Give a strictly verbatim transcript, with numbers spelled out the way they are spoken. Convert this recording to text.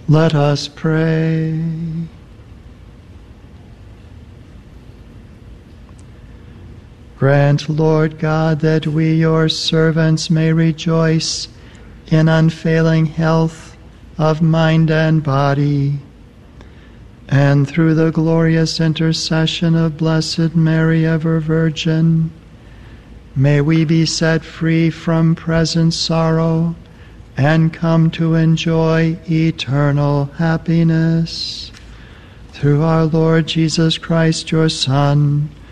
Let us pray. Grant, Lord God, that we, your servants, may rejoice in unfailing health of mind and body, and through the glorious intercession of Blessed Mary, ever Virgin, may we be set free from present sorrow and come to enjoy eternal happiness. Through our Lord Jesus Christ, your Son,